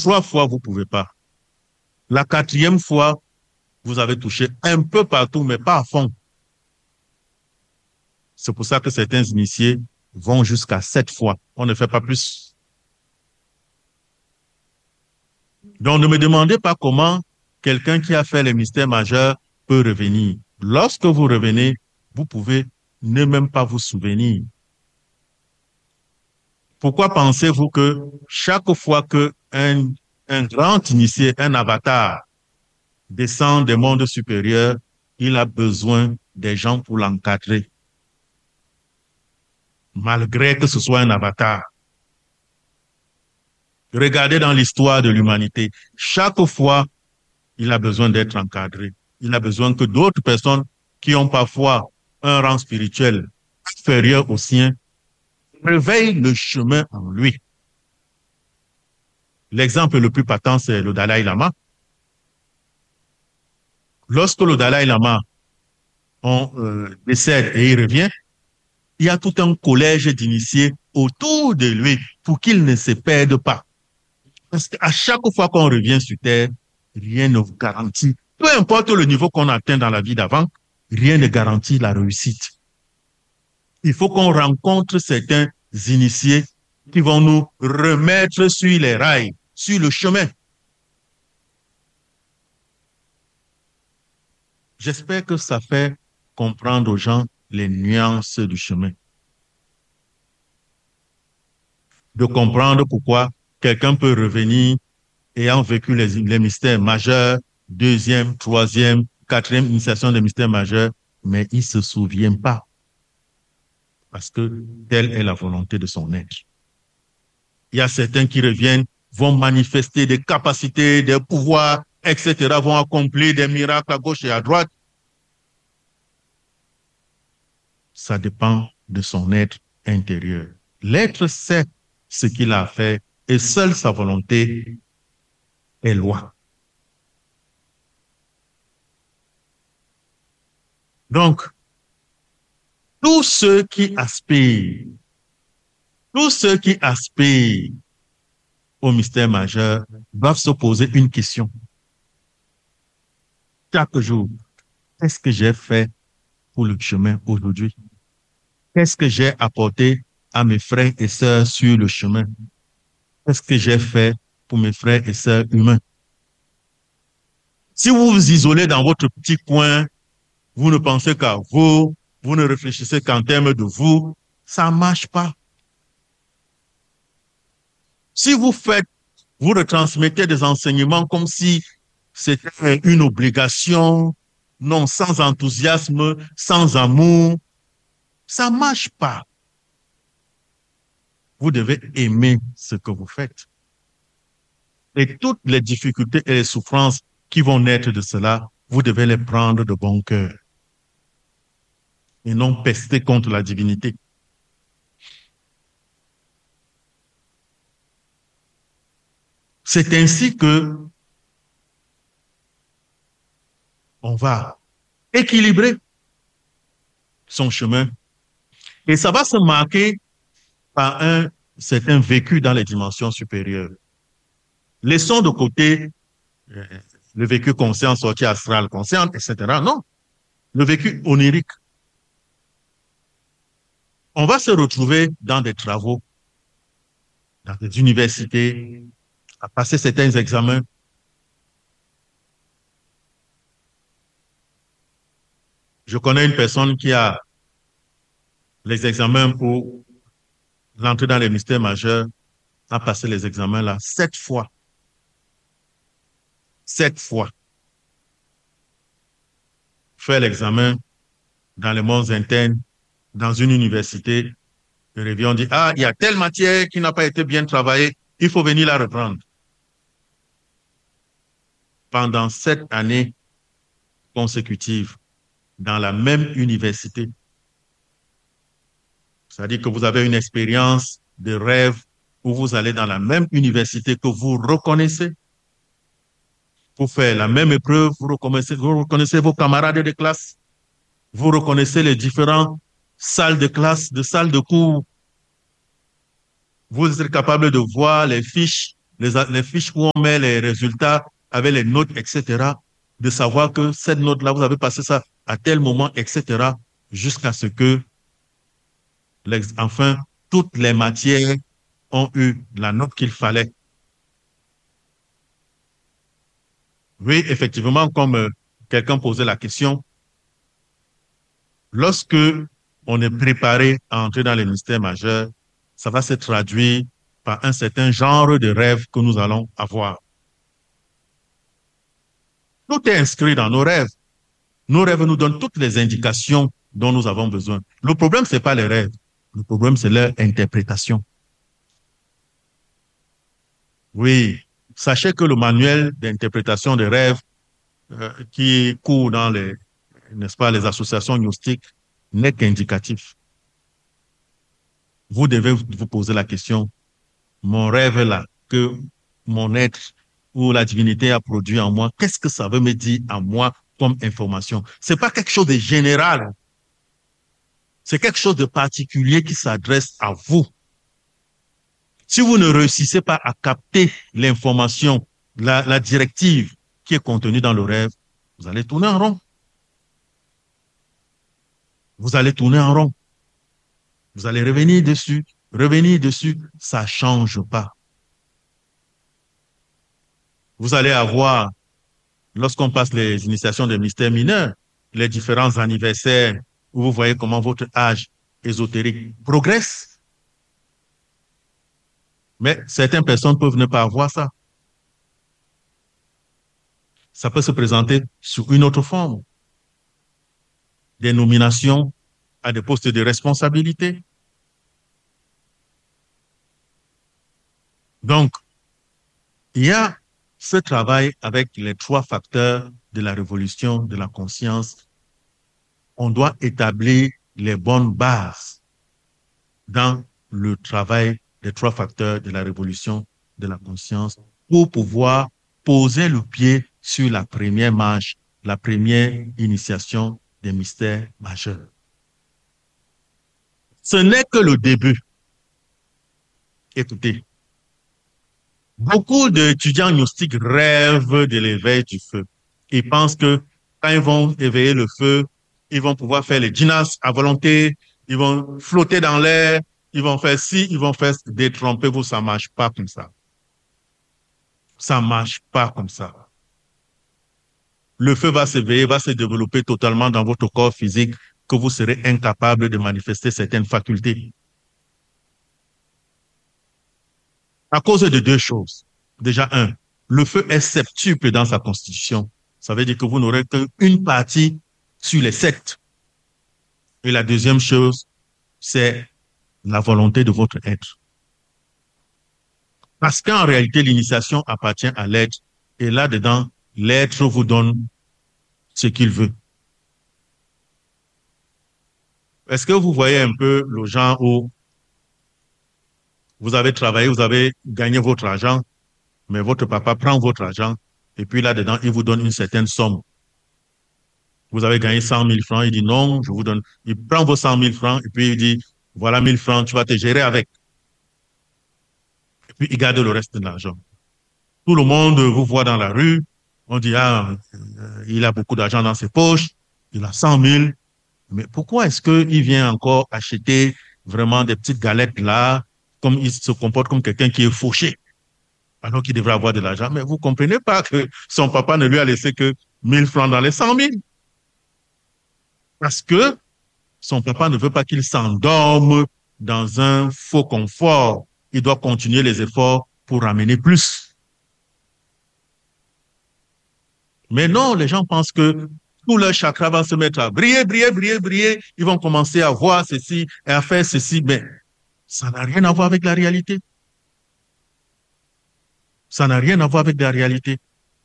3 fois, vous ne pouvez pas. La 4e fois, vous avez touché un peu partout, mais pas à fond. C'est pour ça que certains initiés vont jusqu'à 7 fois. On ne fait pas plus. Donc, ne me demandez pas comment quelqu'un qui a fait les mystères majeurs peut revenir. Lorsque vous revenez, vous pouvez ne même pas vous souvenir. Pourquoi pensez-vous que chaque fois qu'un grand initié, un avatar, descend des mondes supérieurs, il a besoin des gens pour l'encadrer, malgré que ce soit un avatar? Regardez dans l'histoire de l'humanité, chaque fois, il a besoin d'être encadré. Il a besoin que d'autres personnes qui ont parfois un rang spirituel inférieur au sien réveillent le chemin en lui. L'exemple le plus patent, c'est le Dalai Lama. Lorsque le Dalai Lama décède et il revient, il y a tout un collège d'initiés autour de lui pour qu'il ne se perde pas. Parce qu'à chaque fois qu'on revient sur Terre, rien ne vous garantit. Peu importe le niveau qu'on atteint dans la vie d'avant, rien ne garantit la réussite. Il faut qu'on rencontre certains initiés qui vont nous remettre sur les rails, sur le chemin. J'espère que ça fait comprendre aux gens les nuances du chemin. De comprendre pourquoi quelqu'un peut revenir ayant vécu les mystères majeurs, 2e, 3e, 4e initiation des mystères majeurs, mais il ne se souvient pas. Parce que telle est la volonté de son être. Il y a certains qui reviennent, vont manifester des capacités, des pouvoirs, etc., vont accomplir des miracles à gauche et à droite. Ça dépend de son être intérieur. L'être sait ce qu'il a fait et seule sa volonté est loi. Donc, tous ceux qui aspirent au mystère majeur doivent se poser une question. Chaque jour, qu'est-ce que j'ai fait pour le chemin aujourd'hui? Qu'est-ce que j'ai apporté à mes frères et sœurs sur le chemin? Qu'est-ce que j'ai fait pour mes frères et sœurs humains? Si vous vous isolez dans votre petit coin, vous ne pensez qu'à vous, vous ne réfléchissez qu'en termes de vous, ça ne marche pas. Si vous retransmettez des enseignements comme si c'était une obligation, non, sans enthousiasme, sans amour, ça ne marche pas. Vous devez aimer ce que vous faites. Et toutes les difficultés et les souffrances qui vont naître de cela, vous devez les prendre de bon cœur. Et non pester contre la divinité. C'est ainsi que on va équilibrer son chemin. Et ça va se marquer par un certain vécu dans les dimensions supérieures. Laissons de côté le vécu conscient, sortie astrale consciente, etc. Non, le vécu onirique. On va se retrouver dans des travaux, dans des universités, à passer certains examens. Je connais une personne qui a les examens pour l'entrée dans les mystères majeurs, a passé les examens là 7 fois. 7 fois. Fait l'examen dans les mondes internes, dans une université. Le réveillon dit, il y a telle matière qui n'a pas été bien travaillée, il faut venir la reprendre. Pendant 7 années consécutives, dans la même université. C'est-à-dire que vous avez une expérience de rêve où vous allez dans la même université que vous reconnaissez. Pour faire la même épreuve, vous reconnaissez vos camarades de classe. Vous reconnaissez les différentes salles de classe, de salles de cours. Vous êtes capable de voir les fiches les fiches où on met les résultats avec les notes, etc., de savoir que cette note-là, vous avez passé ça à tel moment, etc., jusqu'à ce que, enfin, toutes les matières ont eu la note qu'il fallait. Oui, effectivement, comme quelqu'un posait la question, lorsque on est préparé à entrer dans les ministères majeurs, ça va se traduire par un certain genre de rêve que nous allons avoir. Tout est inscrit dans nos rêves. Nos rêves nous donnent toutes les indications dont nous avons besoin. Le problème, ce n'est pas les rêves. Le problème, c'est leur interprétation. Oui, sachez que le manuel d'interprétation des rêves qui court dans les, n'est-ce pas, les associations gnostiques n'est qu'indicatif. Vous devez vous poser la question, mon rêve là, que mon être ou la divinité a produit en moi, qu'est-ce que ça veut me dire à moi comme information? C'est pas quelque chose de général, c'est quelque chose de particulier qui s'adresse à vous. Si vous ne réussissez pas à capter l'information, la directive qui est contenue dans le rêve, vous allez tourner en rond. Vous allez tourner en rond. Vous allez revenir dessus, ça ne change pas. Vous allez avoir, lorsqu'on passe les initiations des mystères mineurs, les différents anniversaires, où vous voyez comment votre âge ésotérique progresse. Mais certaines personnes peuvent ne pas avoir ça. Ça peut se présenter sous une autre forme. Des nominations à des postes de responsabilité. Donc, il y a ce travail avec les trois facteurs de la révolution de la conscience. On doit établir les bonnes bases dans le travail des trois facteurs de la révolution de la conscience pour pouvoir poser le pied sur la première marche, la première initiation des mystères majeurs. Ce n'est que le début. Écoutez, beaucoup d'étudiants gnostiques rêvent de l'éveil du feu. Ils pensent que quand ils vont éveiller le feu, ils vont pouvoir faire les djinnas à volonté, ils vont flotter dans l'air, ils vont faire ci, ils vont faire détrompez-vous, ça ne marche pas comme ça. Ça ne marche pas comme ça. Le feu va s'éveiller, va se développer totalement dans votre corps physique que vous serez incapable de manifester certaines facultés. À cause de deux choses. Déjà, un, le feu est septuple dans sa constitution. Ça veut dire que vous n'aurez qu'une partie sur les sept. Et la deuxième chose, c'est la volonté de votre être. Parce qu'en réalité, l'initiation appartient à l'être. Et là-dedans, l'être vous donne ce qu'il veut. Est-ce que vous voyez un peu le genre où vous avez travaillé, vous avez gagné votre argent, mais votre papa prend votre argent et puis là-dedans, il vous donne une certaine somme. Vous avez gagné 100 000 francs, il dit non, je vous donne. Il prend vos 100 000 francs et puis il dit, voilà 1000 francs, tu vas te gérer avec. Et puis il garde le reste de l'argent. Tout le monde vous voit dans la rue, on dit, ah, il a beaucoup d'argent dans ses poches, il a 100 000, mais pourquoi est-ce qu'il vient encore acheter vraiment des petites galettes là, comme il se comporte comme quelqu'un qui est fauché, alors qu'il devrait avoir de l'argent? Mais vous comprenez pas que son papa ne lui a laissé que 1000 francs dans les 100 000. Parce que son papa ne veut pas qu'il s'endorme dans un faux confort. Il doit continuer les efforts pour ramener plus. Mais non, les gens pensent que tout leur chakra va se mettre à briller, briller, briller, briller. Ils vont commencer à voir ceci et à faire ceci. Mais ça n'a rien à voir avec la réalité. Ça n'a rien à voir avec la réalité.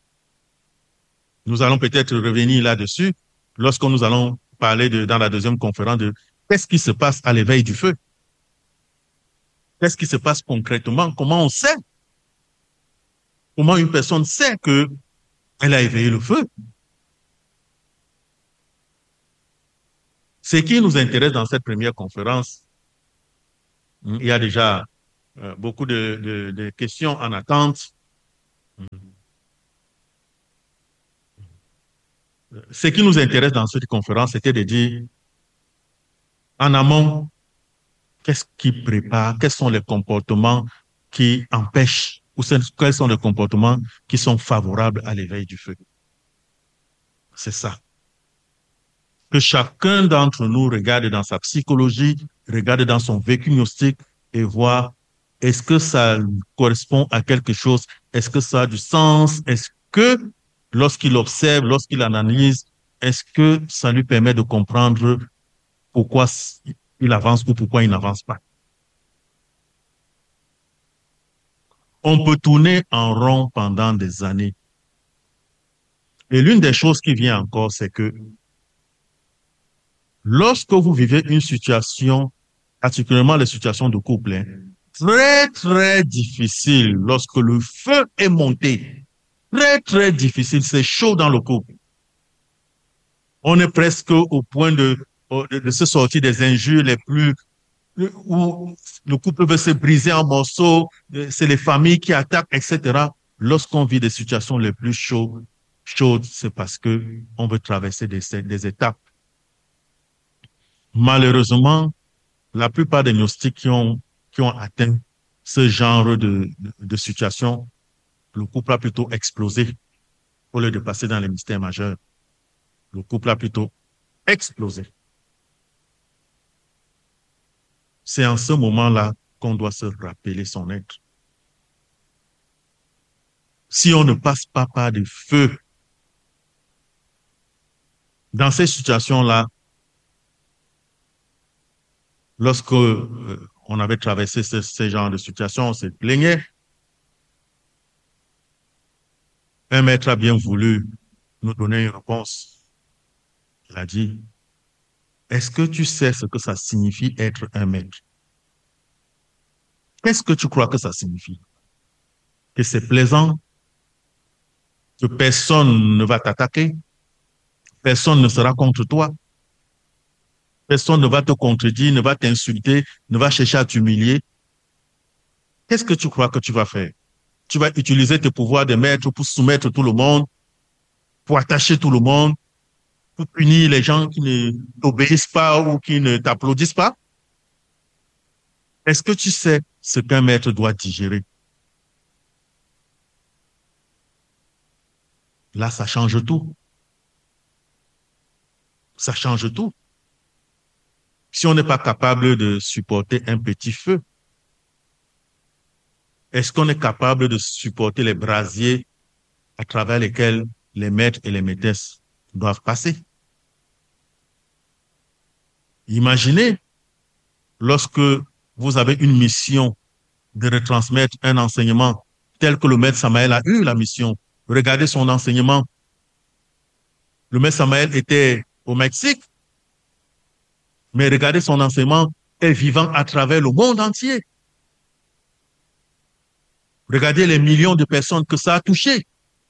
Nous allons peut-être revenir là-dessus lorsque nous allons parler dans la deuxième conférence de qu'est-ce qui se passe à l'éveil du feu. Qu'est-ce qui se passe concrètement? Comment on sait? Comment une personne sait qu'elle a éveillé le feu? Ce qui nous intéresse dans cette première conférence, il y a déjà beaucoup de questions en attente. Ce qui nous intéresse dans cette conférence, c'était de dire, en amont, qu'est-ce qui prépare, quels sont les comportements qui empêchent, ou quels sont les comportements qui sont favorables à l'éveil du feu. C'est ça. Que chacun d'entre nous regarde dans sa psychologie, regarde dans son vécu gnostique et voit est-ce que ça correspond à quelque chose, est-ce que ça a du sens, est-ce que lorsqu'il observe, lorsqu'il analyse, est-ce que ça lui permet de comprendre pourquoi il avance ou pourquoi il n'avance pas. On peut tourner en rond pendant des années. Et l'une des choses qui vient encore, c'est que lorsque vous vivez une situation, particulièrement les situations de couple, hein, très, très difficile lorsque le feu est monté. Très, très difficile. C'est chaud dans le couple. On est presque au point de se sortir des injures les plus, où le couple veut se briser en morceaux, c'est les familles qui attaquent, etc. Lorsqu'on vit des situations les plus chaudes, c'est parce que on veut traverser des étapes. Malheureusement, la plupart des gnostiques qui ont atteint ce genre de situation, le couple a plutôt explosé au lieu de passer dans les mystères majeurs. Le couple a plutôt explosé. C'est en ce moment-là qu'on doit se rappeler son être. Si on ne passe pas par des feux, dans ces situations-là, lorsque on avait traversé ce genre de situation, on se plaignait. Un maître a bien voulu nous donner une réponse. Il a dit, est-ce que tu sais ce que ça signifie être un maître? Qu'est-ce que tu crois que ça signifie? Que c'est plaisant, que personne ne va t'attaquer, personne ne sera contre toi, personne ne va te contredire, ne va t'insulter, ne va chercher à t'humilier. Qu'est-ce que tu crois que tu vas faire? Tu vas utiliser tes pouvoirs de maître pour soumettre tout le monde, pour attacher tout le monde, pour punir les gens qui ne t'obéissent pas ou qui ne t'applaudissent pas? Est-ce que tu sais ce qu'un maître doit digérer? Là, ça change tout. Ça change tout. Si on n'est pas capable de supporter un petit feu, est-ce qu'on est capable de supporter les brasiers à travers lesquels les maîtres et les maîtresses doivent passer? Imaginez lorsque vous avez une mission de retransmettre un enseignement tel que le maître Samaël a eu la mission. Regardez son enseignement. Le maître Samaël était au Mexique, mais regardez son enseignement est vivant à travers le monde entier. Regardez les millions de personnes que ça a touché.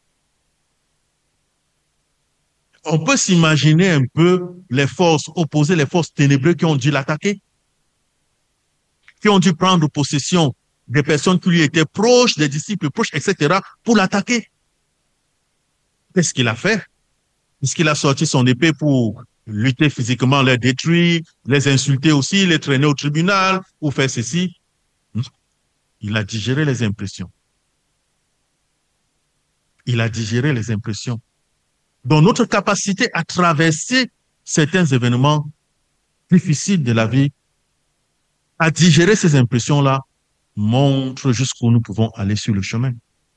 On peut s'imaginer un peu les forces opposées, les forces ténébreuses qui ont dû l'attaquer, qui ont dû prendre possession des personnes qui lui étaient proches, des disciples proches, etc., pour l'attaquer. Qu'est-ce qu'il a fait? Est-ce qu'il a sorti son épée pour lutter physiquement, les détruire, les insulter aussi, les traîner au tribunal, ou faire ceci? Il a digéré les impressions. Il a digéré les impressions. Donc, notre capacité à traverser certains événements difficiles de la vie, à digérer ces impressions-là, montre jusqu'où nous pouvons aller sur le chemin.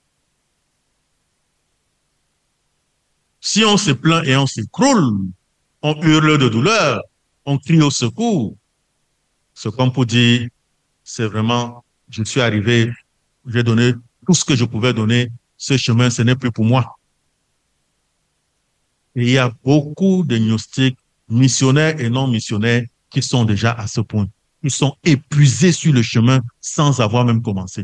Si on se plaint et on s'écroule, on hurle de douleur, on crie au secours, ce qu'on peut dire, c'est vraiment, je suis arrivé, j'ai donné tout ce que je pouvais donner, ce chemin, ce n'est plus pour moi. Et il y a beaucoup de gnostiques, missionnaires et non missionnaires, qui sont déjà à ce point. Ils sont épuisés sur le chemin sans avoir même commencé.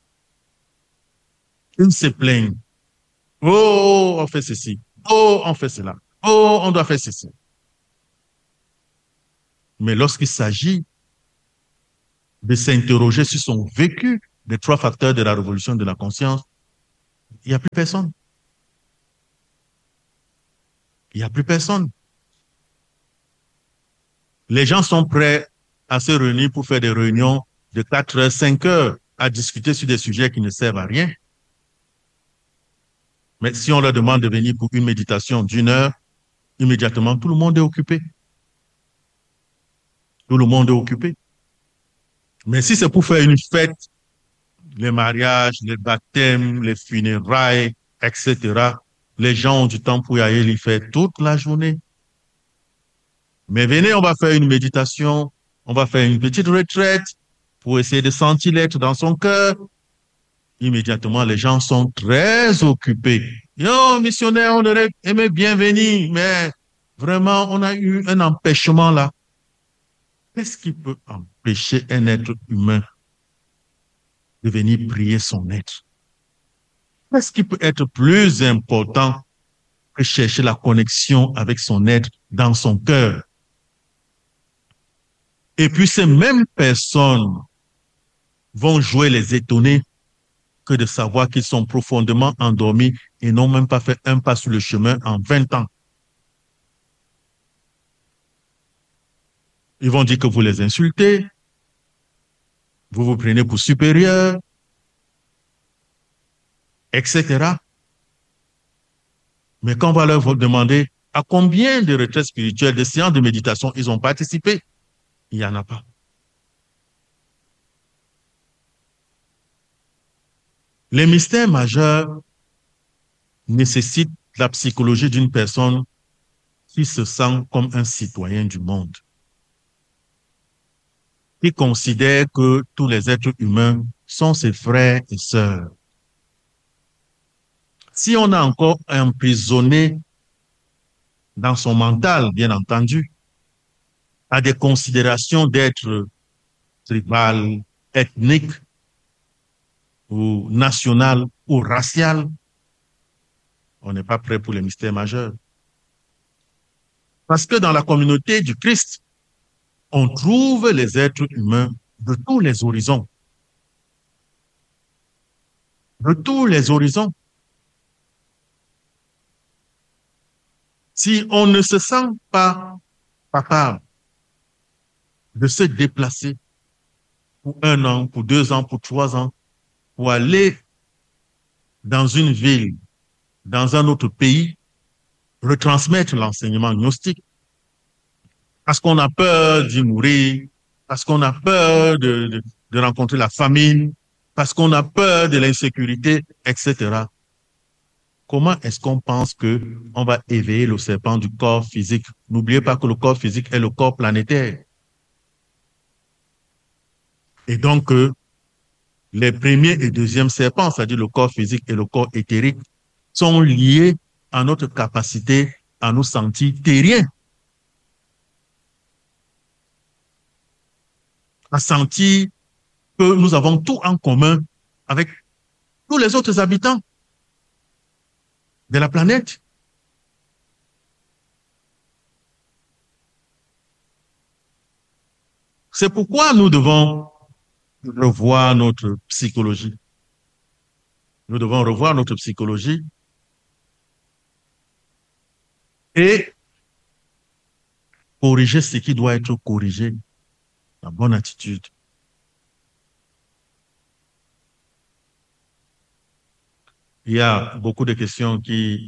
Ils se plaignent. Oh, on fait ceci. Oh, on fait cela. Oh, on doit faire ceci. Mais lorsqu'il s'agit de s'interroger sur son vécu des 3 facteurs de la révolution de la conscience, il n'y a plus personne. Il n'y a plus personne. Les gens sont prêts à se réunir pour faire des réunions de 4 heures, 5 heures, à discuter sur des sujets qui ne servent à rien. Mais si on leur demande de venir pour une méditation d'1 heure, immédiatement, tout le monde est occupé. Tout le monde est occupé. Mais si c'est pour faire une fête, les mariages, les baptêmes, les funérailles, etc., les gens ont du temps pour y aller y faire toute la journée. Mais venez, on va faire une méditation, on va faire une petite retraite pour essayer de sentir l'être dans son cœur. Immédiatement, les gens sont très occupés. Yo, missionnaire, on aurait aimé bien venir, mais vraiment, on a eu un empêchement là. Qu'est-ce qui peut empêcher un être humain de venir prier son être? Qu'est-ce qui peut être plus important que chercher la connexion avec son être dans son cœur? Et puis ces mêmes personnes vont jouer les étonnés que de savoir qu'ils sont profondément endormis et n'ont même pas fait un pas sur le chemin en 20 ans. Ils vont dire que vous les insultez, vous vous prenez pour supérieur, etc. Mais quand on va leur demander à combien de retraites spirituelles, de séances de méditation ils ont participé, il n'y en a pas. Les mystères majeurs nécessitent la psychologie d'une personne qui se sent comme un citoyen du monde, qui considère que tous les êtres humains sont ses frères et sœurs. Si on a encore emprisonné dans son mental, bien entendu, à des considérations d'être tribal, ethnique ou national ou racial, on n'est pas prêt pour les mystères majeurs. Parce que dans la communauté du Christ, on trouve les êtres humains de tous les horizons. De tous les horizons. Si on ne se sent pas capable de se déplacer pour 1 an, pour 2 ans, pour 3 ans, pour aller dans une ville, dans un autre pays, retransmettre l'enseignement gnostique, parce qu'on a peur d'y mourir, parce qu'on a peur de rencontrer la famine, parce qu'on a peur de l'insécurité, etc. Comment est-ce qu'on pense qu'on va éveiller le serpent du corps physique? N'oubliez pas que le corps physique est le corps planétaire. Et donc, les premiers et deuxièmes serpents, c'est-à-dire le corps physique et le corps éthérique, sont liés à notre capacité à nous sentir terriens, à sentir que nous avons tout en commun avec tous les autres habitants de la planète. C'est pourquoi nous devons revoir notre psychologie. Nous devons revoir notre psychologie et corriger ce qui doit être corrigé, la bonne attitude. Il y a beaucoup de questions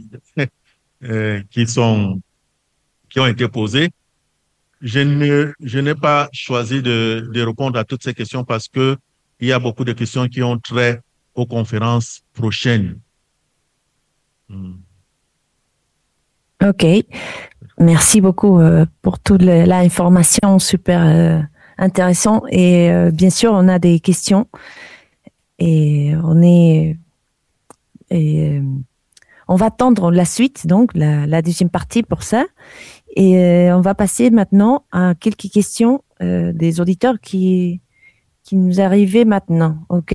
qui ont été posées. Je n'ai pas choisi de répondre à toutes ces questions parce que il y a beaucoup de questions qui ont trait aux conférences prochaines. Ok, merci beaucoup pour toute l'information super intéressante et bien sûr on a des questions et on va attendre la suite donc la deuxième partie pour ça et on va passer maintenant à quelques questions des auditeurs qui nous arrivaient maintenant. Ok,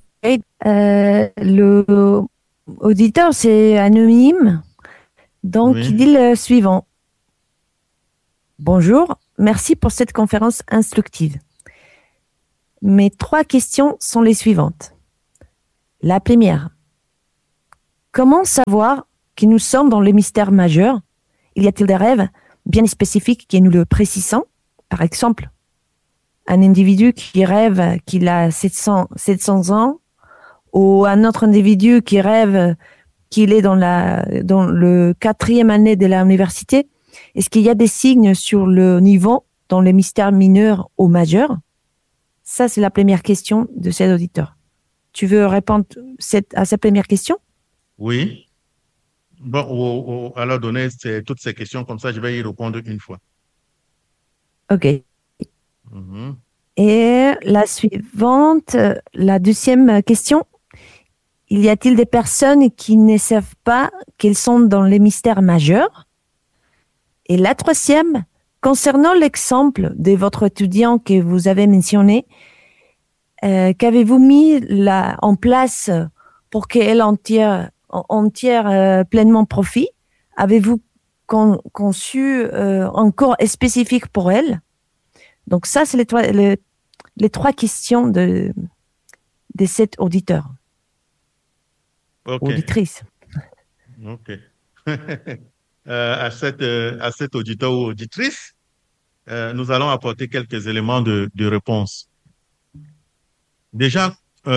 le auditeur c'est anonyme. Donc, Oui. il dit le suivant. Bonjour, merci pour cette conférence instructive. Mes 3 questions sont les suivantes. La première, comment savoir que nous sommes dans le mystère majeur? Y a-t-il des rêves bien spécifiques qui nous le précisent? Par exemple, un individu qui rêve qu'il a 700 ans, ou un autre individu qui rêve qu'il est dans le 4e année de l'université. Est-ce qu'il y a des signes sur le niveau dans les mystères mineurs ou majeurs? Ça, c'est la première question de cet auditeur. Tu veux répondre à cette première question? Oui. Bon, alors donner toutes ces questions, comme ça, je vais y répondre une fois. OK. Mhm. Et la suivante, la deuxième question. Y a-t-il des personnes qui ne savent pas qu'elles sont dans les mystères majeurs? Et la troisième, concernant l'exemple de votre étudiant que vous avez mentionné, qu'avez-vous mis en place pour qu'elle en tire pleinement profit? Avez-vous conçu un cours spécifique pour elle? Donc ça, c'est les 3 questions de cet auditeur. OK. Auditrice. OK. À cet auditeur ou auditrice, nous allons apporter quelques éléments de réponse. Déjà,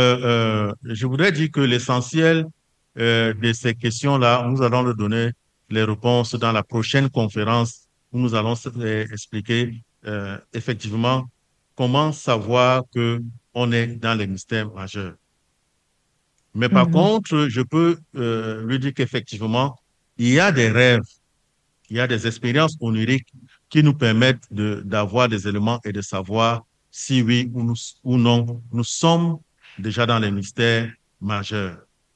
je voudrais dire que l'essentiel de ces questions-là, nous allons leur donner les réponses dans la prochaine conférence où nous allons expliquer effectivement comment savoir que on est dans les mystères majeurs. Mais par contre, je peux lui dire qu'effectivement, il y a des rêves, il y a des expériences oniriques qui nous permettent d'avoir des éléments et de savoir si oui ou non nous sommes déjà dans les mystères majeurs.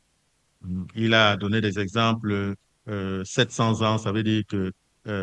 Il a donné des exemples, 700 ans, ça veut dire que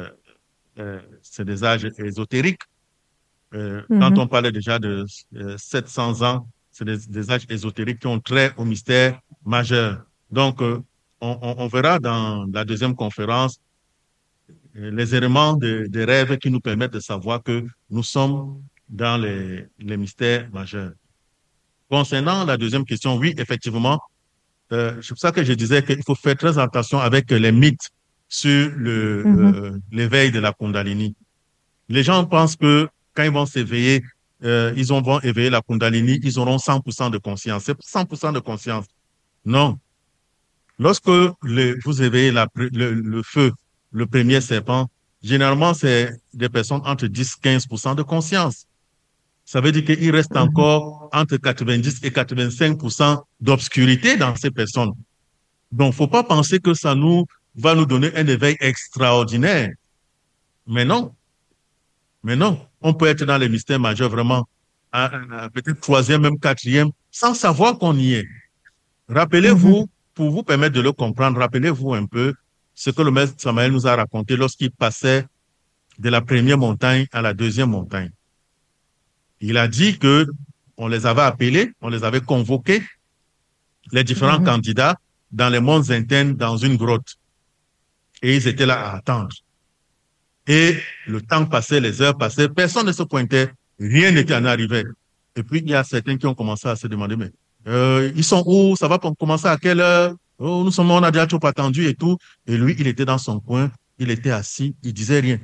c'est des âges ésotériques. Quand on parlait déjà de 700 ans, c'est des âges ésotériques qui ont trait au mystère majeur. Donc, on verra dans la deuxième conférence les éléments des rêves qui nous permettent de savoir que nous sommes dans les mystères majeurs. Concernant la deuxième question, oui, effectivement, c'est pour ça que je disais qu'il faut faire très attention avec les mythes sur l'éveil de la Kundalini. Les gens pensent que quand ils vont s'éveiller, vont éveiller la Kundalini, ils auront 100% de conscience. C'est 100% de conscience. Non. Lorsque vous éveillez le feu, le premier serpent, généralement, c'est des personnes entre 10-15% de conscience. Ça veut dire qu'il reste encore entre 90 et 85% d'obscurité dans ces personnes. Donc, faut pas penser que ça va nous donner un éveil extraordinaire. Mais non. Mais non. On peut être dans les mystères majeurs vraiment, peut-être 3e, même 4e, sans savoir qu'on y est. Rappelez-vous, pour vous permettre de le comprendre, rappelez-vous un peu ce que le maître Samael nous a raconté lorsqu'il passait de la première montagne à la deuxième montagne. Il a dit que on les avait appelés, on les avait convoqués, les différents candidats, dans les mondes internes, dans une grotte. Et ils étaient là à attendre. Et le temps passait, les heures passaient, personne ne se pointait, rien n'était en arrivé. Et puis, il y a certains qui ont commencé à se demander, mais ils sont où? Ça va commencer à quelle heure? Oh, on a déjà trop attendu et tout. Et lui, il était dans son coin, il était assis, il disait rien.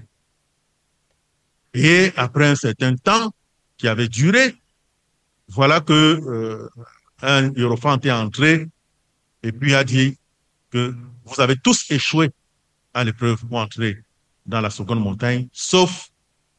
Et après un certain temps qui avait duré, voilà que un hiérophante est entré et puis a dit que vous avez tous échoué à l'épreuve pour entrer dans la seconde montagne, sauf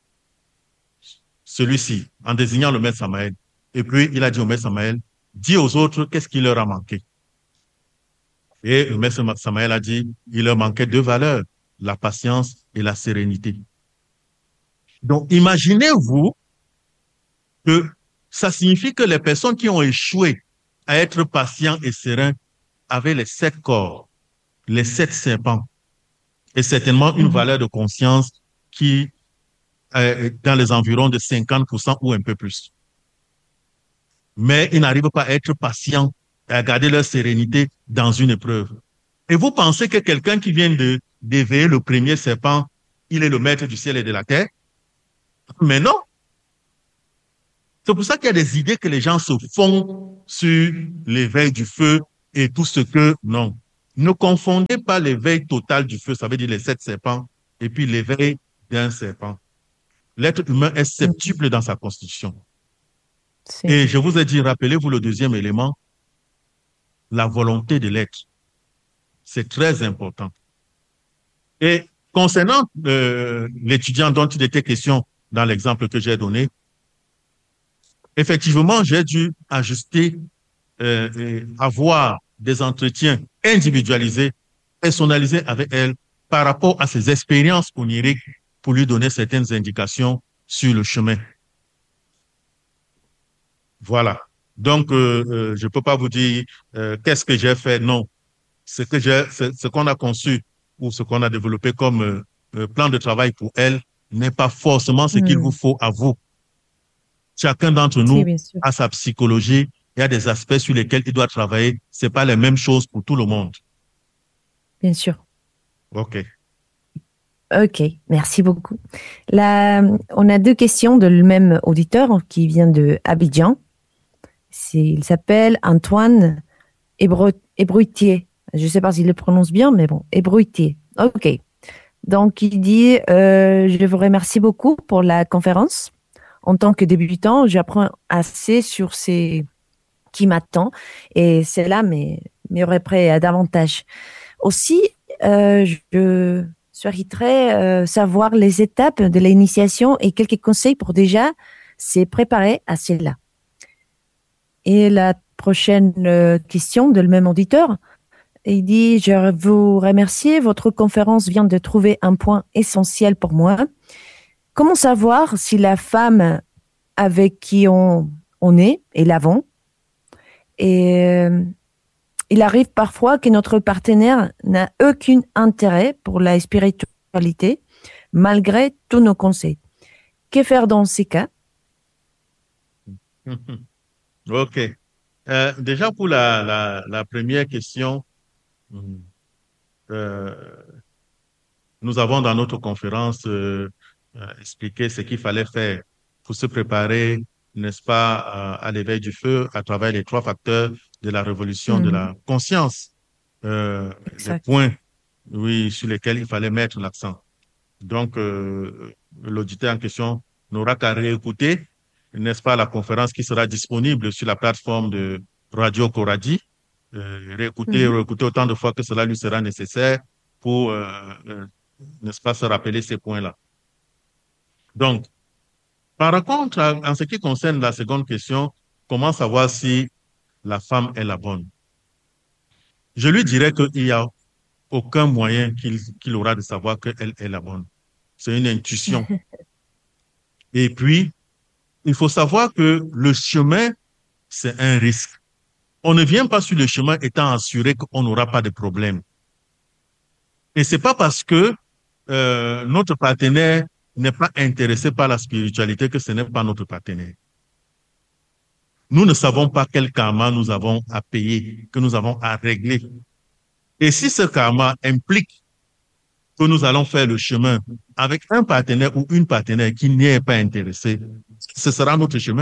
celui-ci, en désignant le maître Samael. Et puis, il a dit au maître Samael, dis aux autres qu'est-ce qui leur a manqué. Et le maître Samael a dit, il leur manquait 2 valeurs, la patience et la sérénité. Donc, imaginez-vous que ça signifie que les personnes qui ont échoué à être patients et sereins avaient les 7 corps, les 7 serpents, et certainement une valeur de conscience qui est dans les environs de 50% ou un peu plus. Mais ils n'arrivent pas à être patients et à garder leur sérénité dans une épreuve. Et vous pensez que quelqu'un qui vient d'éveiller le premier serpent, il est le maître du ciel et de la terre? Mais non. C'est pour ça qu'il y a des idées que les gens se font sur l'éveil du feu et tout ce que... Non. Ne confondez pas l'éveil total du feu, ça veut dire les 7 serpents, et puis l'éveil d'un serpent. L'être humain est susceptible dans sa constitution. Et je vous ai dit, rappelez-vous le deuxième élément, la volonté de l'être. C'est très important. Et concernant l'étudiant dont il était question dans l'exemple que j'ai donné, effectivement, j'ai dû ajuster, avoir des entretiens individualisés, personnalisés avec elle par rapport à ses expériences oniriques pour lui donner certaines indications sur le chemin. Voilà. Donc, je ne peux pas vous dire qu'est-ce que j'ai fait. Non. Ce qu'on a conçu ou ce qu'on a développé comme plan de travail pour elle n'est pas forcément ce qu'il vous faut à vous. Chacun d'entre nous a sa psychologie et a des aspects sur lesquels il doit travailler. Ce n'est pas les mêmes choses pour tout le monde. Bien sûr. OK. OK, merci beaucoup. Là, on a 2 questions de le même auditeur qui vient de Abidjan. Il s'appelle Antoine Ébruitier. Je ne sais pas s'il le prononce bien, mais bon, Ébruitier. OK. Donc, il dit je vous remercie beaucoup pour la conférence. En tant que débutant, j'apprends assez sur ce qui m'attend et cela m'aurait prêt à davantage. Aussi, je souhaiterais savoir les étapes de l'initiation et quelques conseils pour déjà se préparer à cela. Et la prochaine question de le même auditeur, il dit « Je vous remercie, votre conférence vient de trouver un point essentiel pour moi. Comment savoir si la femme avec qui on est et l'avons et il arrive parfois que notre partenaire n'a aucun intérêt pour la spiritualité, malgré tous nos conseils. Que faire dans ces cas? » OK. Déjà, pour la première question, nous avons dans notre conférence expliqué ce qu'il fallait faire pour se préparer, n'est-ce pas, à l'éveil du feu à travers les 3 facteurs de la révolution de la conscience. Les points, oui, sur lesquels il fallait mettre l'accent. Donc, l'auditeur en question n'aura qu'à réécouter, n'est-ce pas, la conférence qui sera disponible sur la plateforme de Radio Coradi. Réécouter autant de fois que cela lui sera nécessaire pour, n'est-ce pas, se rappeler ces points-là. Donc, par contre, en ce qui concerne la seconde question, comment savoir si la femme est la bonne? Je lui dirais qu'il n'y a aucun moyen qu'il aura de savoir qu'elle est la bonne. C'est une intuition. Et puis, il faut savoir que le chemin, c'est un risque. On ne vient pas sur le chemin étant assuré qu'on n'aura pas de problème. Et c'est pas parce que notre partenaire n'est pas intéressé par la spiritualité que ce n'est pas notre partenaire. Nous ne savons pas quel karma nous avons à payer, que nous avons à régler. Et si ce karma implique que nous allons faire le chemin avec un partenaire ou une partenaire qui n'y est pas intéressé, ce sera notre chemin.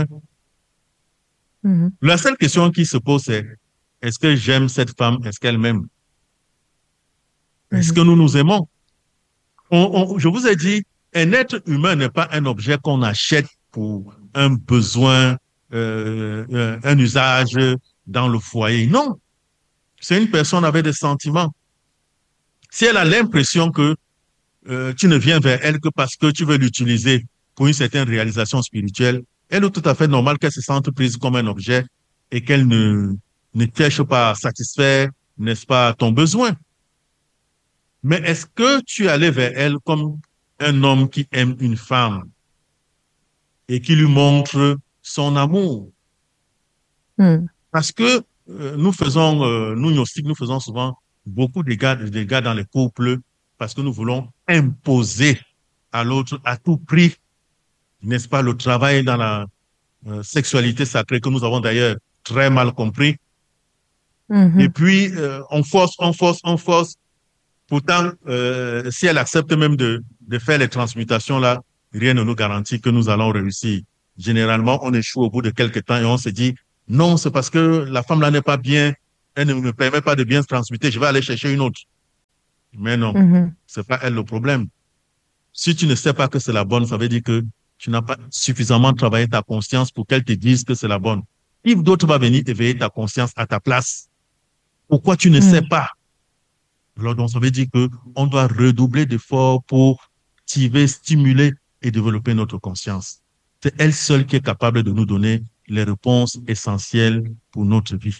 La seule question qui se pose, c'est est-ce que j'aime cette femme? Est-ce qu'elle m'aime? Est-ce que nous nous aimons? Je vous ai dit, un être humain n'est pas un objet qu'on achète pour un besoin, un usage dans le foyer. Non, c'est une personne avec des sentiments. Si elle a l'impression que tu ne viens vers elle que parce que tu veux l'utiliser pour une certaine réalisation spirituelle, elle est tout à fait normal qu'elle se sente prise comme un objet et qu'elle ne cherche pas à satisfaire, n'est-ce pas, ton besoin. Mais est-ce que tu allais vers elle comme un homme qui aime une femme et qui lui montre son amour? Parce que nous gnostiques, nous faisons souvent beaucoup de dégâts dans les couples parce que nous voulons imposer à l'autre à tout prix, n'est-ce pas, le travail dans la sexualité sacrée que nous avons d'ailleurs très mal compris. Et puis, on force. Pourtant, si elle accepte même de faire les transmutations là, rien ne nous garantit que nous allons réussir. généralement, on échoue au bout de quelques temps et on se dit, non, c'est parce que la femme là n'est pas bien, elle ne me permet pas de bien se transmuter, je vais aller chercher une autre. Mais non, Mhm. c'est pas elle le problème. Si tu ne sais pas que c'est la bonne, ça veut dire que tu n'as pas suffisamment travaillé ta conscience pour qu'elle te dise que c'est la bonne. If d'autres va venir éveiller ta conscience à ta place, pourquoi tu ne sais Mhm. pas? Alors, donc, ça veut dire que on doit redoubler d'efforts pour activer, stimuler et développer notre conscience. C'est elle seule qui est capable de nous donner les réponses essentielles pour notre vie.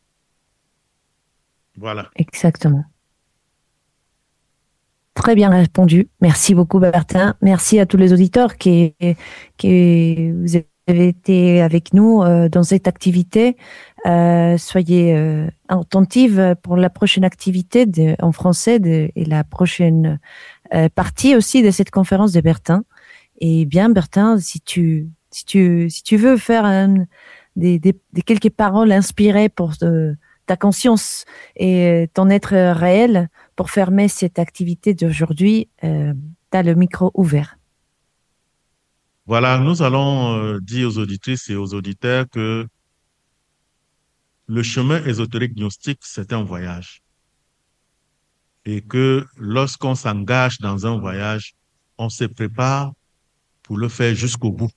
Voilà. Exactement. Très bien répondu. Merci beaucoup, Bertin. Merci à tous les auditeurs qui vous avez été avec nous dans cette activité. Soyez attentifs pour la prochaine activité en français et la prochaine partie aussi de cette conférence de Bertin. Et bien, Bertin, si tu veux faire des quelques paroles inspirées pour ta conscience et ton être réel pour fermer cette activité d'aujourd'hui, tu as le micro ouvert. Voilà, nous allons dire aux auditrices et aux auditeurs que le chemin ésotérique gnostique, c'est un voyage. Et que lorsqu'on s'engage dans un voyage, on se prépare pour le faire jusqu'au bout.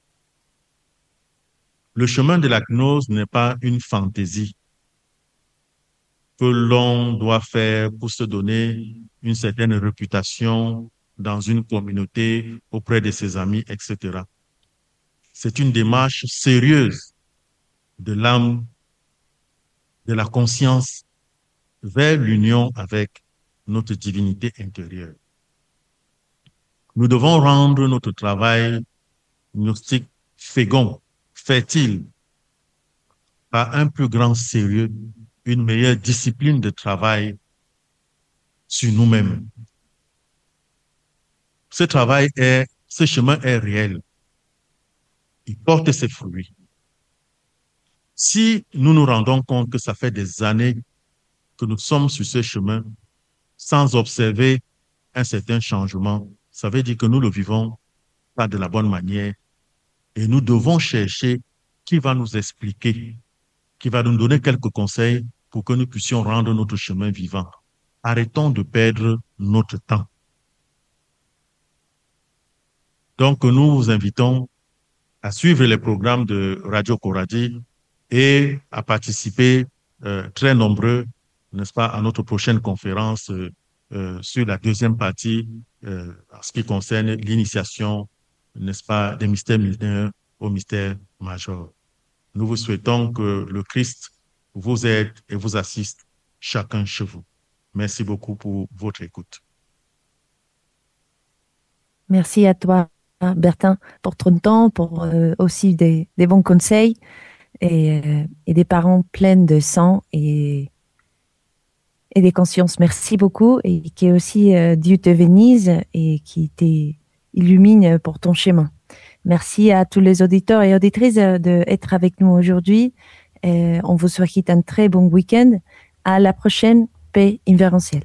Le chemin de la gnose n'est pas une fantaisie que l'on doit faire pour se donner une certaine réputation dans une communauté, auprès de ses amis, etc. C'est une démarche sérieuse de l'âme, de la conscience vers l'union avec notre divinité intérieure. Nous devons rendre notre travail gnostique fécond, fertile, par un plus grand sérieux, une meilleure discipline de travail sur nous-mêmes. Ce chemin est réel. Il porte ses fruits. Si nous nous rendons compte que ça fait des années que nous sommes sur ce chemin sans observer un certain changement, ça veut dire que nous le vivons pas de la bonne manière et nous devons chercher qui va nous expliquer, qui va nous donner quelques conseils pour que nous puissions rendre notre chemin vivant. Arrêtons de perdre notre temps. Donc, nous vous invitons à suivre les programmes de Radio Coradi et à participer très nombreux, n'est-ce pas, à notre prochaine conférence sur la deuxième partie en ce qui concerne l'initiation, n'est-ce pas, des mystères mineurs au mystère majeur. Nous vous souhaitons que le Christ vous aide et vous assiste chacun chez vous. Merci beaucoup pour votre écoute. Merci à toi, Bertin, pour ton temps, pour aussi des bons conseils et des parents pleins de sang et des consciences. Merci beaucoup et que aussi Dieu te bénisse et qui t'illumine pour ton chemin. Merci à tous les auditeurs et auditrices d'être avec nous aujourd'hui. On vous souhaite un très bon week-end. À la prochaine, paix universelle.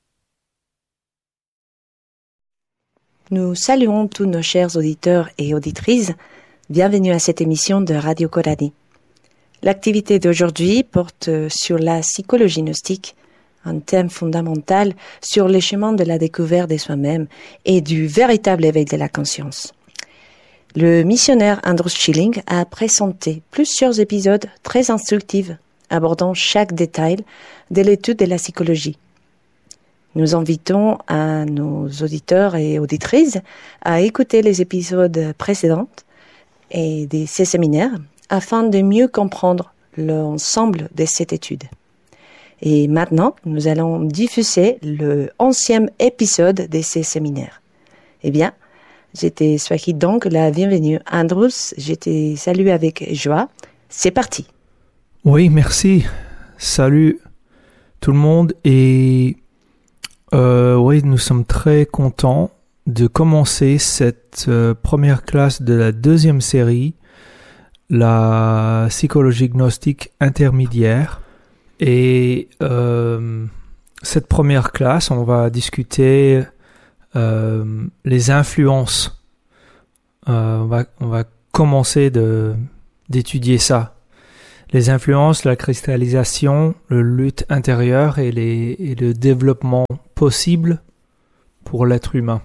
Nous saluons tous nos chers auditeurs et auditrices. Bienvenue à cette émission de Radio Coradi. L'activité d'aujourd'hui porte sur la psychologie gnostique, un thème fondamental sur les chemins de la découverte de soi-même et du véritable éveil de la conscience. Le missionnaire Andrus Schilling a présenté plusieurs épisodes très instructifs abordant chaque détail de l'étude de la psychologie. Nous invitons à nos auditeurs et auditrices à écouter les épisodes précédents et de ces séminaires afin de mieux comprendre l'ensemble de cette étude. Et maintenant, nous allons diffuser le 11e épisode de ces séminaires. Eh bien, je te souhaite donc la bienvenue. Andrus, je te salue avec joie. C'est parti. Oui, merci. Salut tout le monde et oui, nous sommes très contents de commencer cette première classe de la deuxième série, la psychologie gnostique intermédiaire. Et cette première classe, on va discuter les influences. On va commencer d'étudier ça. Les influences, la cristallisation, le lutte intérieur et le développement possible pour l'être humain.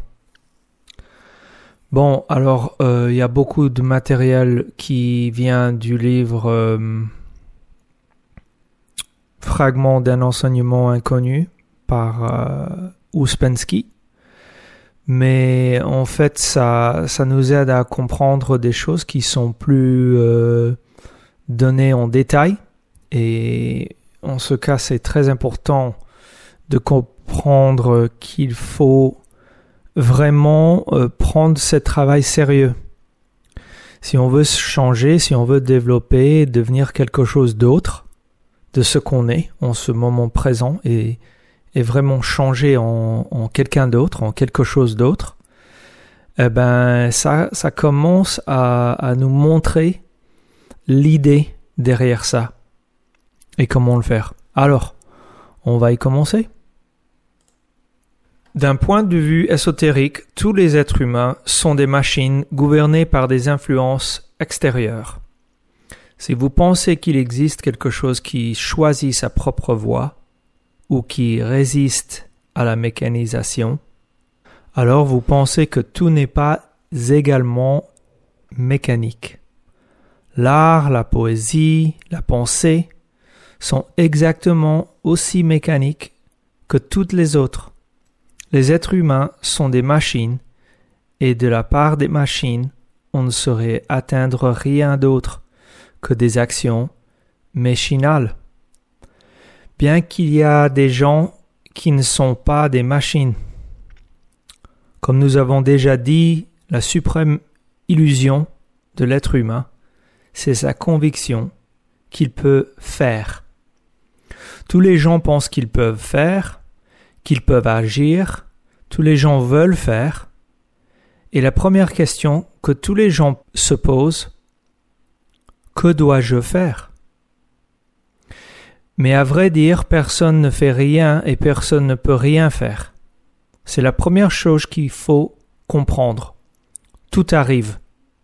Bon, alors, il y a beaucoup de matériel qui vient du livre Fragment d'un enseignement inconnu par Ouspensky. Mais en fait, ça nous aide à comprendre des choses qui sont plus données en détail. Et en ce cas, c'est très important de comprendre qu'il faut vraiment prendre ce travail sérieux. Si on veut changer, si on veut développer, devenir quelque chose d'autre de ce qu'on est en ce moment présent et vraiment changer en quelqu'un d'autre, en quelque chose d'autre, eh ben ça commence à nous montrer l'idée derrière ça et comment le faire. Alors, on va y commencer. D'un point de vue ésotérique, tous les êtres humains sont des machines gouvernées par des influences extérieures. Si vous pensez qu'il existe quelque chose qui choisit sa propre voie ou qui résiste à la mécanisation, alors vous pensez que tout n'est pas également mécanique. L'art, la poésie, la pensée sont exactement aussi mécaniques que toutes les autres. Les êtres humains sont des machines, et de la part des machines, on ne saurait atteindre rien d'autre que des actions machinales. Bien qu'il y a des gens qui ne sont pas des machines. Comme nous avons déjà dit, la suprême illusion de l'être humain, c'est sa conviction qu'il peut faire. Tous les gens pensent qu'ils peuvent faire, qu'ils peuvent agir, tous les gens veulent faire, et la première question que tous les gens se posent, que dois-je faire? Mais à vrai dire, personne ne fait rien et personne ne peut rien faire. C'est la première chose qu'il faut comprendre. Tout arrive.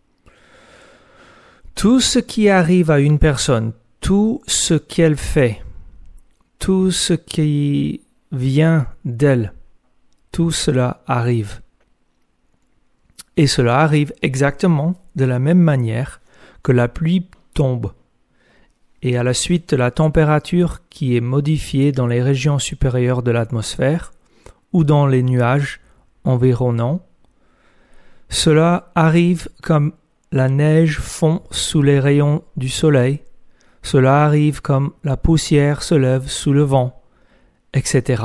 Tout ce qui arrive à une personne, tout ce qu'elle fait, tout ce qui vient d'elle, tout cela arrive. Et cela arrive exactement de la même manière que la pluie tombe et à la suite de la température qui est modifiée dans les régions supérieures de l'atmosphère ou dans les nuages environnants. Cela arrive comme la neige fond sous les rayons du soleil, cela arrive comme la poussière se lève sous le vent, etc.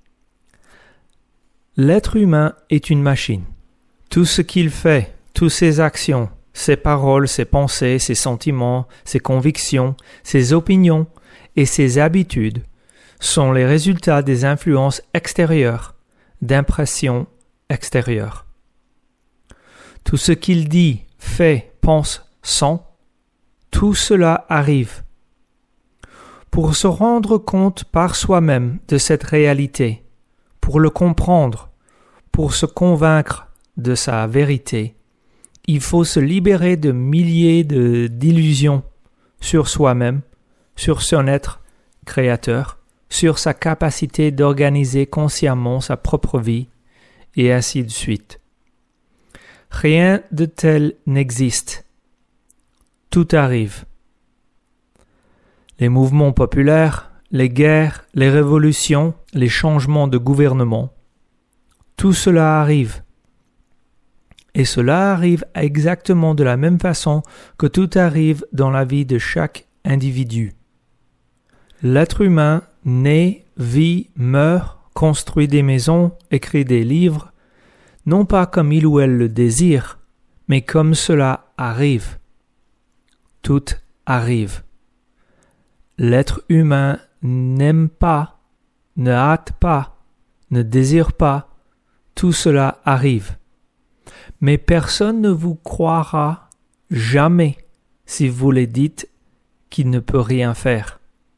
L'être humain est une machine. Tout ce qu'il fait, toutes ses actions, ses paroles, ses pensées, ses sentiments, ses convictions, ses opinions et ses habitudes sont les résultats des influences extérieures, d'impressions extérieures. Tout ce qu'il dit, fait, pense, sent, tout cela arrive. Pour se rendre compte par soi-même de cette réalité, pour le comprendre, pour se convaincre de sa vérité, il faut se libérer de milliers d'illusions sur soi-même, sur son être créateur, sur sa capacité d'organiser consciemment sa propre vie, et ainsi de suite. Rien de tel n'existe. Tout arrive. Les mouvements populaires, les guerres, les révolutions, les changements de gouvernement, tout cela arrive. Et cela arrive exactement de la même façon que tout arrive dans la vie de chaque individu. L'être humain naît, vit, meurt, construit des maisons, écrit des livres, non pas comme il ou elle le désire, mais comme cela arrive. Tout arrive. L'être humain n'aime pas, ne hâte pas, ne désire pas, tout cela arrive. Mais personne ne vous croira jamais si vous les dites qu'il ne peut rien faire.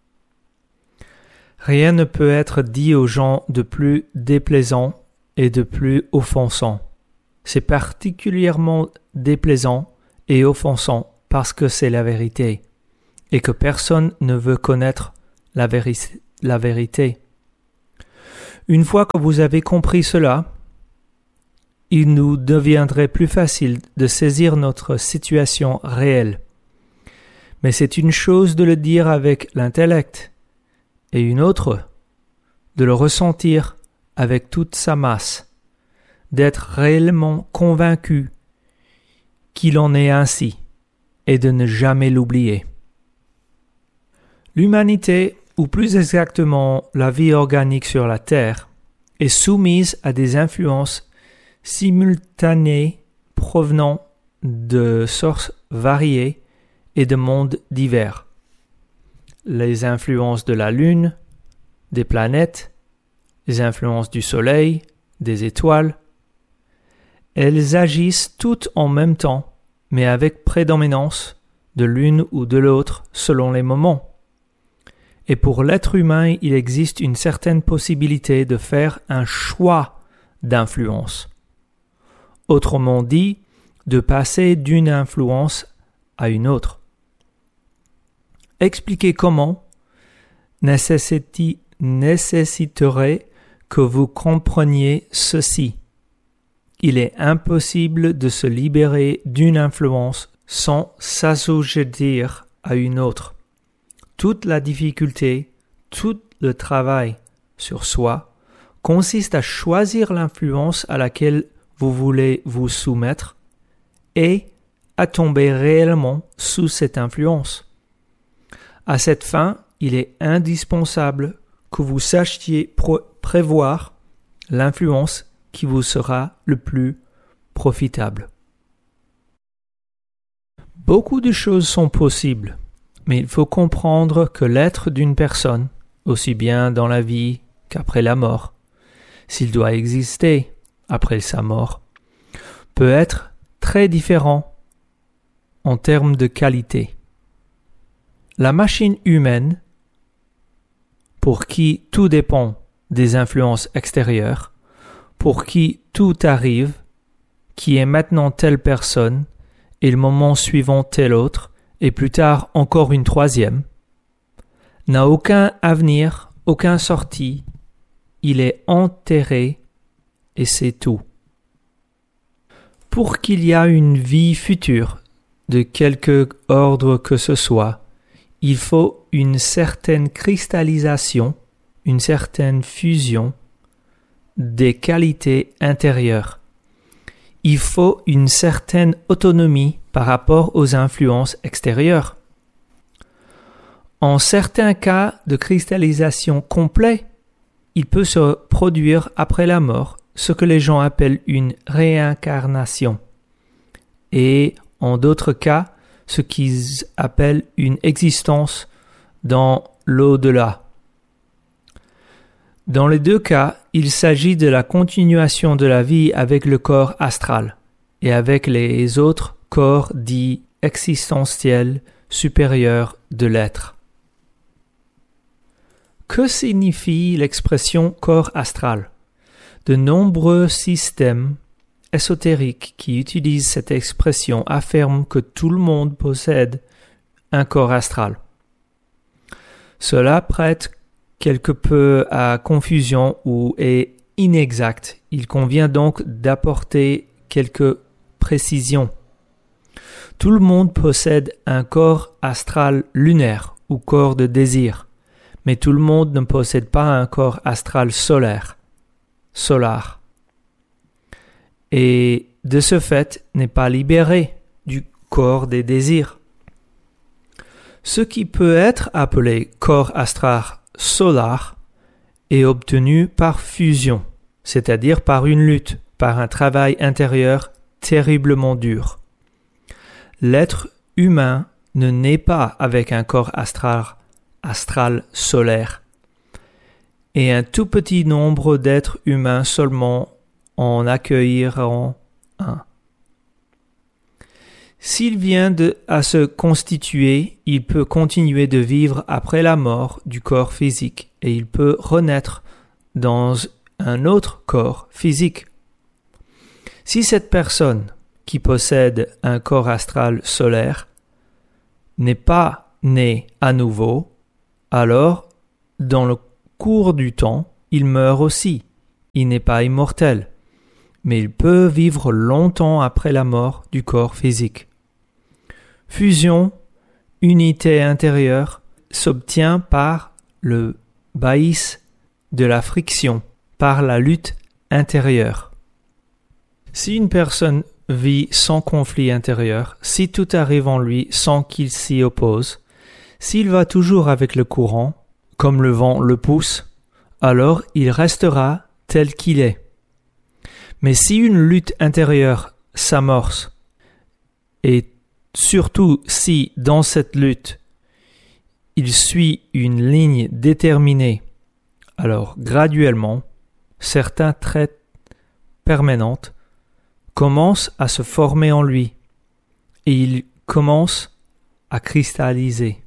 Rien ne peut être dit aux gens de plus déplaisant et de plus offensant. C'est particulièrement déplaisant et offensant parce que c'est la vérité et que personne ne veut connaître la vérité. Une fois que vous avez compris cela, il nous deviendrait plus facile de saisir notre situation réelle. Mais c'est une chose de le dire avec l'intellect et une autre de le ressentir avec toute sa masse, d'être réellement convaincu qu'il en est ainsi et de ne jamais l'oublier. L'humanité, ou plus exactement la vie organique sur la Terre, est soumise à des influences simultanées provenant de sources variées et de mondes divers. Les influences de la Lune, des planètes, les influences du Soleil, des étoiles. Elles agissent toutes en même temps, mais avec prédominance de l'une ou de l'autre selon les moments. Et pour l'être humain, il existe une certaine possibilité de faire un choix d'influence. Autrement dit, de passer d'une influence à une autre. Expliquer comment nécessiterait que vous compreniez ceci. Il est impossible de se libérer d'une influence sans s'assujettir à une autre. Toute la difficulté, tout le travail sur soi consiste à choisir l'influence à laquelle vous voulez vous soumettre et à tomber réellement sous cette influence. À cette fin, il est indispensable que vous sachiez prévoir l'influence qui vous sera le plus profitable. Beaucoup de choses sont possibles, mais il faut comprendre que l'être d'une personne, aussi bien dans la vie qu'après la mort, s'il doit exister après sa mort, peut être très différent en termes de qualité. La machine humaine, pour qui tout dépend des influences extérieures, pour qui tout arrive, qui est maintenant telle personne, et le moment suivant telle autre, et plus tard encore une troisième, n'a aucun avenir, aucun sortie, il est enterré, et c'est tout. Pour qu'il y ait une vie future, de quelque ordre que ce soit, il faut une certaine cristallisation, une certaine fusion des qualités intérieures. Il faut une certaine autonomie par rapport aux influences extérieures. En certains cas de cristallisation complète, il peut se produire après la mort ce que les gens appellent une réincarnation, et en d'autres cas, ce qu'ils appellent une existence dans l'au-delà. Dans les deux cas, il s'agit de la continuation de la vie avec le corps astral et avec les autres corps dits existentiels supérieurs de l'être. Que signifie l'expression corps astral? De nombreux systèmes ésotériques qui utilisent cette expression affirment que tout le monde possède un corps astral. Cela prête quelque peu à confusion ou est inexact. Il convient donc d'apporter quelques précisions. Tout le monde possède un corps astral lunaire ou corps de désir, mais tout le monde ne possède pas un corps astral solar, et de ce fait n'est pas libéré du corps des désirs. Ce qui peut être appelé corps astral solar est obtenu par fusion, c'est-à-dire par une lutte, par un travail intérieur terriblement dur. L'être humain ne naît pas avec un corps astral solaire, et un tout petit nombre d'êtres humains seulement en accueilleront un. S'il vient à se constituer, il peut continuer de vivre après la mort du corps physique et il peut renaître dans un autre corps physique. Si cette personne, qui possède un corps astral solaire n'est pas né à nouveau, alors, dans le cours du temps, il meurt aussi. Il n'est pas immortel, mais il peut vivre longtemps après la mort du corps physique. Fusion, unité intérieure, s'obtient par le baïs de la friction, par la lutte intérieure. Si une personne vit sans conflit intérieur, si tout arrive en lui sans qu'il s'y oppose, s'il va toujours avec le courant, comme le vent le pousse, alors il restera tel qu'il est. Mais si une lutte intérieure s'amorce, et surtout si dans cette lutte, il suit une ligne déterminée, alors graduellement, certains traits permanents commencent à se former en lui et il commence à cristalliser.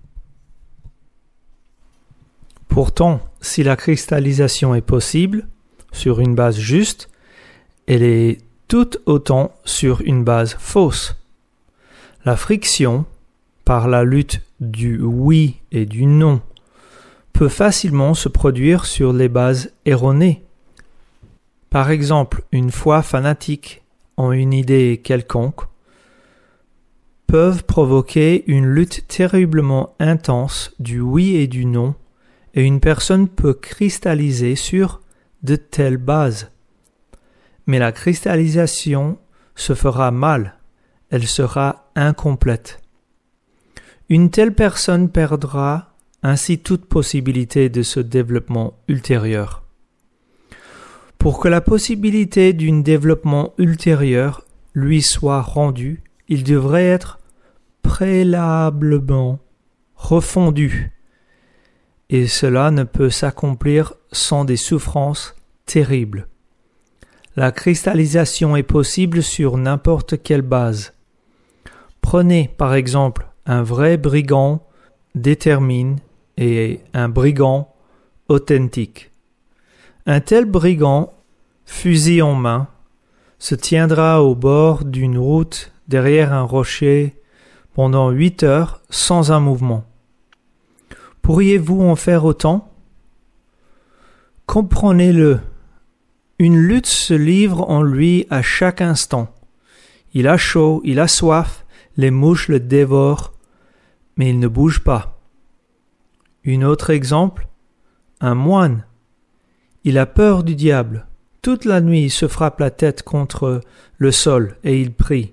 Pourtant, si la cristallisation est possible sur une base juste, elle est tout autant sur une base fausse. La friction, par la lutte du oui et du non, peut facilement se produire sur les bases erronées. Par exemple, une foi fanatique en une idée quelconque peuvent provoquer une lutte terriblement intense du oui et du non, et une personne peut cristalliser sur de telles bases. Mais la cristallisation se fera mal, elle sera incomplète. Une telle personne perdra ainsi toute possibilité de ce développement ultérieur. Pour que la possibilité d'un développement ultérieur lui soit rendue, il devrait être préalablement refondu, et cela ne peut s'accomplir sans des souffrances terribles. La cristallisation est possible sur n'importe quelle base. Prenez par exemple un vrai brigand déterminé et un brigand authentique. Un tel brigand, fusil en main, se tiendra au bord d'une route derrière un rocher pendant 8 heures sans un mouvement. Pourriez-vous en faire autant? Comprenez-le. Une lutte se livre en lui à chaque instant. Il a chaud, il a soif, les mouches le dévorent, mais il ne bouge pas. Un autre exemple, un moine. Il a peur du diable. Toute la nuit, il se frappe la tête contre le sol et il prie.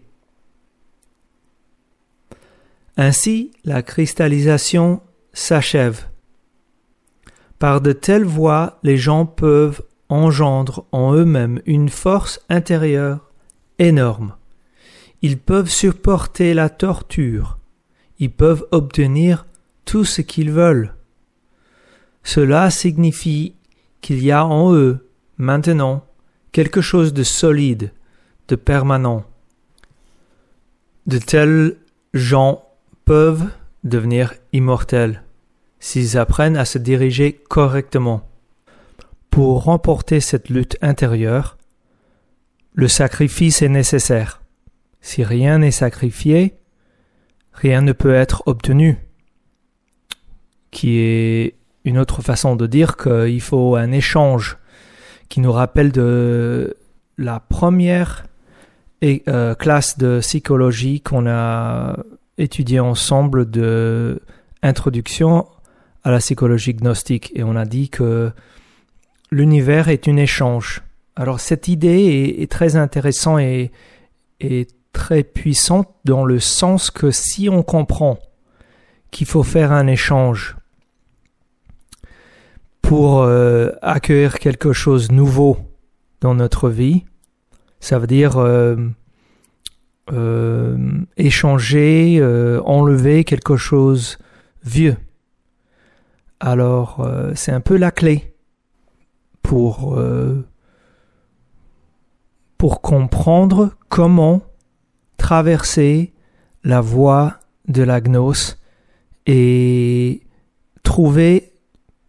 Ainsi, la cristallisation s'achève. Par de telles voies, les gens peuvent engendrer en eux-mêmes une force intérieure énorme. Ils peuvent supporter la torture. Ils peuvent obtenir tout ce qu'ils veulent. Cela signifie qu'il y a en eux, maintenant, quelque chose de solide, de permanent. De tels gens peuvent devenir immortels s'ils apprennent à se diriger correctement. Pour remporter cette lutte intérieure, le sacrifice est nécessaire. Si rien n'est sacrifié, rien ne peut être obtenu, qui est une autre façon de dire qu'il faut un échange qui nous rappelle de la première classe de psychologie qu'on a étudiée ensemble de introduction à la psychologie gnostique. Et on a dit que l'univers est un échange. Alors cette idée est très intéressante et très puissante dans le sens que si on comprend qu'il faut faire un échange pour accueillir quelque chose de nouveau dans notre vie, ça veut dire échanger, enlever quelque chose vieux. Alors c'est un peu la clé pour comprendre comment traverser la voie de la gnose et trouver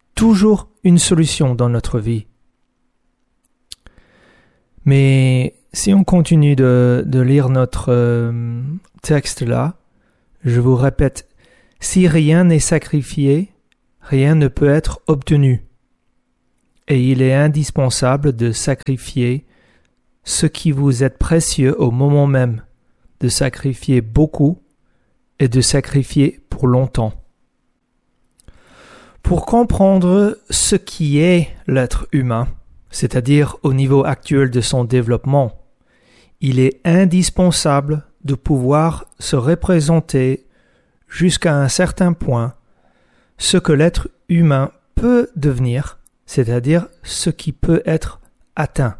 toujours une solution dans notre vie. Mais Si on continue de lire notre texte là, je vous répète, si rien n'est sacrifié, rien ne peut être obtenu. Et il est indispensable de sacrifier ce qui vous est précieux au moment même, de sacrifier beaucoup et de sacrifier pour longtemps. Pour comprendre ce qui est l'être humain, c'est-à-dire au niveau actuel de son développement, il est indispensable de pouvoir se représenter jusqu'à un certain point ce que l'être humain peut devenir, c'est-à-dire ce qui peut être atteint.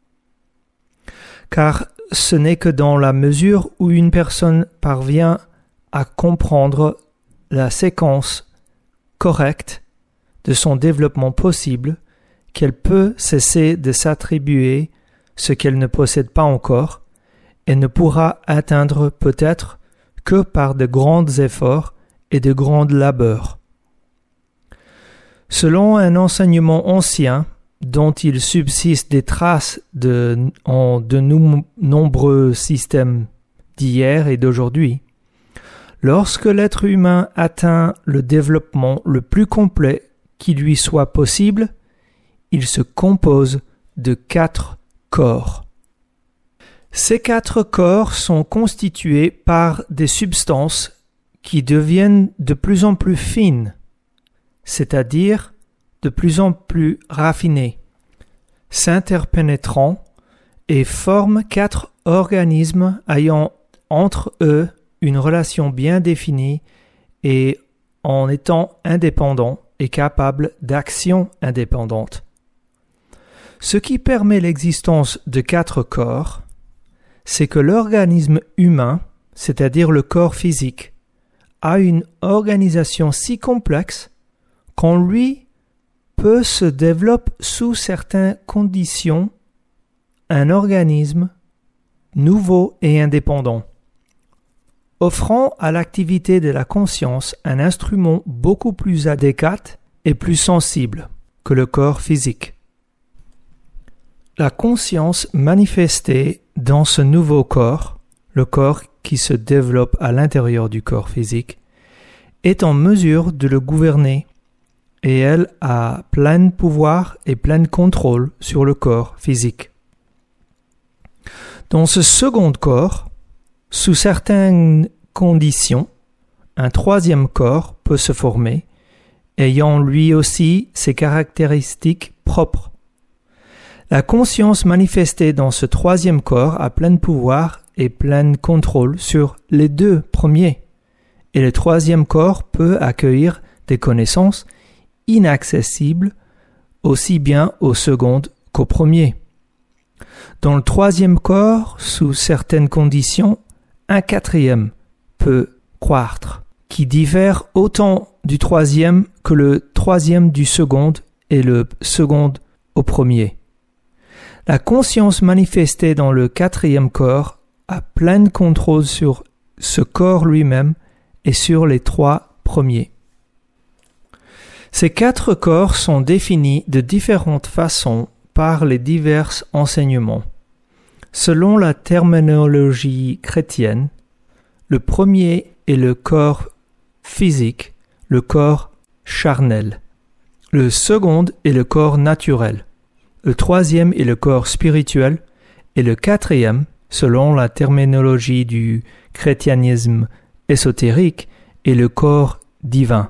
Car ce n'est que dans la mesure où une personne parvient à comprendre la séquence correcte de son développement possible qu'elle peut cesser de s'attribuer ce qu'elle ne possède pas encore et ne pourra atteindre peut-être que par de grands efforts et de grands labeurs. Selon un enseignement ancien dont il subsiste des traces en de nombreux systèmes d'hier et d'aujourd'hui, lorsque l'être humain atteint le développement le plus complet qui lui soit possible, il se compose de 4 corps. Ces 4 corps sont constitués par des substances qui deviennent de plus en plus fines, c'est-à-dire de plus en plus raffinées, s'interpénétrant et forment 4 organismes ayant entre eux une relation bien définie et en étant indépendants et capables d'action indépendante. Ce qui permet l'existence de 4 corps, c'est que l'organisme humain, c'est-à-dire le corps physique, a une organisation si complexe qu'en lui peut se développer sous certaines conditions un organisme nouveau et indépendant, offrant à l'activité de la conscience un instrument beaucoup plus adéquat et plus sensible que le corps physique. La conscience manifestée dans ce nouveau corps, le corps qui se développe à l'intérieur du corps physique, est en mesure de le gouverner et elle a plein pouvoir et plein contrôle sur le corps physique. Dans ce second corps, sous certaines conditions, un troisième corps peut se former, ayant lui aussi ses caractéristiques propres. La conscience manifestée dans ce troisième corps a plein pouvoir et plein contrôle sur les 2 premiers, et le troisième corps peut accueillir des connaissances inaccessibles aussi bien au second qu'au premier. Dans le troisième corps, sous certaines conditions, un 4e peut croître, qui diffère autant du troisième que le troisième du second et le second au premier. La conscience manifestée dans le 4e corps a plein contrôle sur ce corps lui-même et sur les 3 premiers. Ces 4 corps sont définis de différentes façons par les divers enseignements. Selon la terminologie chrétienne, le premier est le corps physique, le corps charnel. Le second est le corps naturel. Le troisième est le corps spirituel. Et le 4e, selon la terminologie du chrétianisme ésotérique, est le corps divin.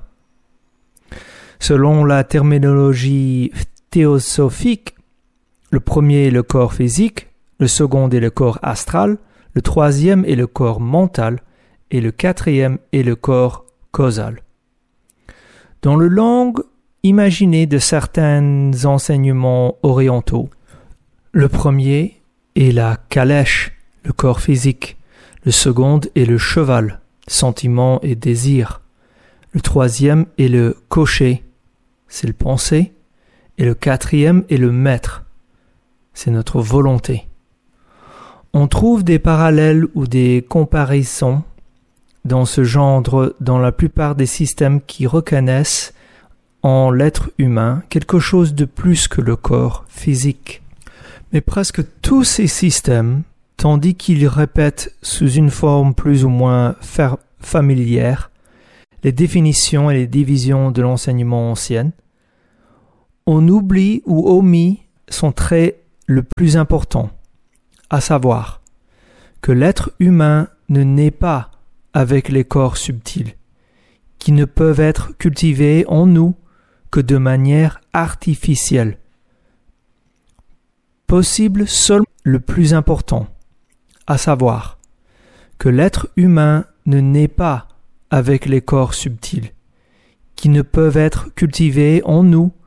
Selon la terminologie théosophique, le premier est le corps physique, le second est le corps astral, le troisième est le corps mental et le 4e est le corps causal. Dans le langue imaginée de certains enseignements orientaux, le premier est la calèche, le corps physique, le second est le cheval, sentiment et désir, le troisième est le cocher, c'est le pensée, et le 4e est le maître, c'est notre volonté. On trouve des parallèles ou des comparaisons dans ce genre dans la plupart des systèmes qui reconnaissent en l'être humain quelque chose de plus que le corps physique. Mais presque tous ces systèmes, tandis qu'ils répètent sous une forme plus ou moins familière les définitions et les divisions de l'enseignement ancien, on oublie ou omet son trait le plus important, à savoir que l'être humain ne naît pas avec les corps subtils, qui ne peuvent être cultivés en nous que de manière artificielle. Possible seulement le plus important, à savoir que l'être humain ne naît pas avec les corps subtils, qui ne peuvent être cultivés en nous